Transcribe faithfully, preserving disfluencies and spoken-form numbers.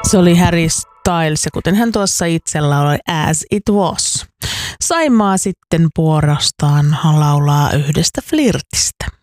Se oli Harry Styles, ja kuten hän tuossa itse lauloi, As It Was. Saimaa sitten puolestaan laulaa yhdestä flirtistä.